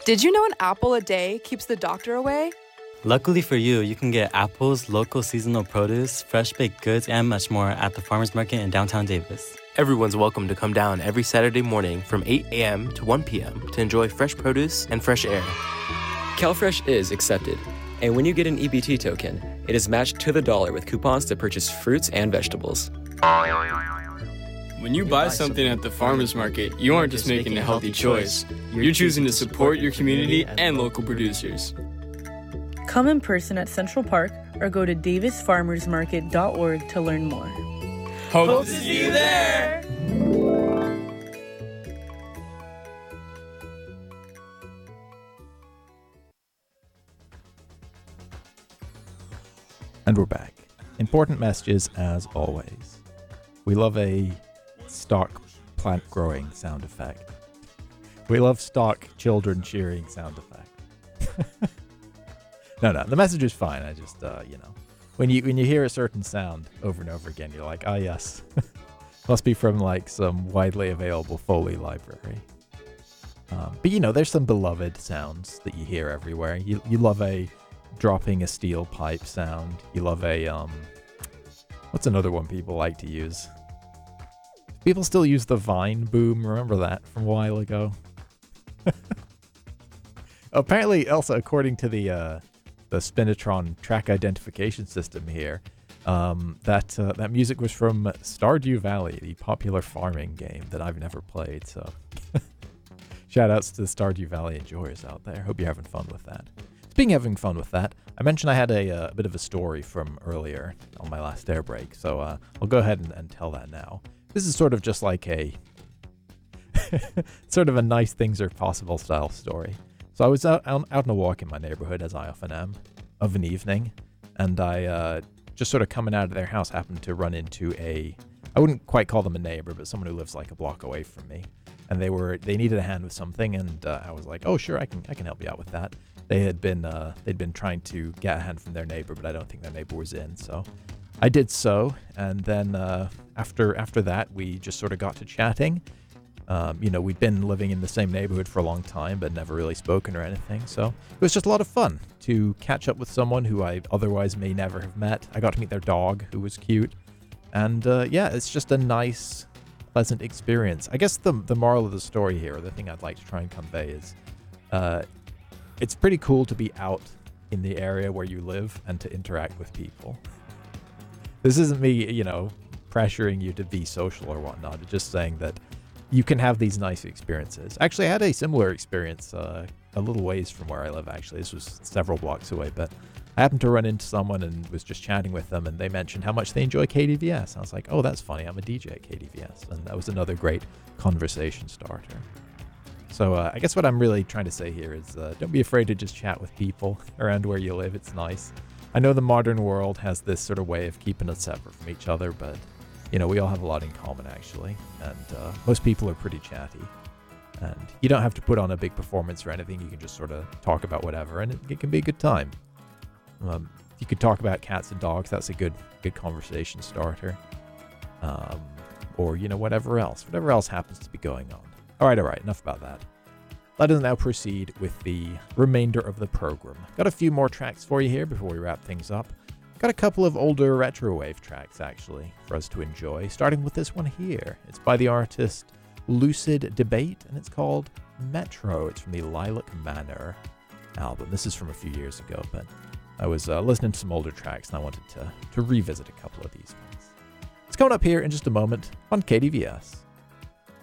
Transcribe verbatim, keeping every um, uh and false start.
Did you know an apple a day keeps the doctor away? Luckily for you, you can get apples, local seasonal produce, fresh baked goods, and much more at the Farmers Market in downtown Davis. Everyone's welcome to come down every Saturday morning from eight a.m. to one p.m. to enjoy fresh produce and fresh air. CalFresh is accepted, and when you get an E B T token, it is matched to the dollar with coupons to purchase fruits and vegetables. When you buy something at the farmers market, you aren't just making a healthy choice. You're choosing to support your community and local producers. Come in person at Central Park or go to davis farmers market dot org to learn more. Hope, Hope to see you there! And we're back. Important messages as always. We love a stock plant growing sound effect. We love stock children cheering sound effect. no, no, the message is fine. I just, uh, you know, when you when you hear a certain sound over and over again, you're like, ah, yes, must be from like some widely available Foley library. Um, but you know, there's some beloved sounds that you hear everywhere. You you love a dropping a steel pipe sound. You love a um, what's another one people like to use? People still use the Vine boom. Remember that from a while ago? Apparently, also according to the uh, the Spinitron track identification system here, um, that uh, that music was from Stardew Valley, the popular farming game that I've never played. So, shout outs to the Stardew Valley enjoyers out there. Hope you're having fun with that. Speaking of having fun with that, I mentioned I had a, uh, a bit of a story from earlier on my last air break, so uh, I'll go ahead and, and tell that now. This is sort of just like a sort of a nice things are possible style story. So I was out, out, out on a walk in my neighborhood, as I often am, of an evening, and I uh, just sort of coming out of their house happened to run into a, I wouldn't quite call them a neighbor, but someone who lives like a block away from me. And they were they needed a hand with something, and uh, I was like, oh sure, I can I can help you out with that. They had been uh, they'd been trying to get a hand from their neighbor, but I don't think their neighbor was in, so I did so. And then uh, after after that, we just sort of got to chatting. Um, you know, we'd been living in the same neighborhood for a long time, but never really spoken or anything. So it was just a lot of fun to catch up with someone who I otherwise may never have met. I got to meet their dog, who was cute, and uh, yeah, it's just a nice, pleasant experience. I guess the the moral of the story here, or the thing I'd like to try and convey, is uh, it's pretty cool to be out in the area where you live and to interact with people. This isn't me, you know, pressuring you to be social or whatnot. It's just saying that you can have these nice experiences. Actually, I had a similar experience uh, a little ways from where I live, actually. This was several blocks away, but I happened to run into someone and was just chatting with them, and they mentioned how much they enjoy K D V S. I was like, oh, that's funny. I'm a D J at K D V S. And that was another great conversation starter. So uh, I guess what I'm really trying to say here is uh, don't be afraid to just chat with people around where you live. It's nice. I know the modern world has this sort of way of keeping us separate from each other, but you know, we all have a lot in common, actually, and uh, most people are pretty chatty, and you don't have to put on a big performance or anything. You can just sort of talk about whatever, and it, it can be a good time. Um, you could talk about cats and dogs. That's a good good conversation starter, um, or, you know, whatever else, whatever else happens to be going on. All right, all right, enough about that. Let us now proceed with the remainder of the program. Got a few more tracks for you here before we wrap things up. Got a couple of older retrowave tracks, actually, for us to enjoy, starting with this one here. It's by the artist Lucid Debate, and it's called Metro. It's from the Lilac Manor album. This is from a few years ago, but I was uh, listening to some older tracks, and I wanted to, to revisit a couple of these ones. It's coming up here in just a moment on K D V S.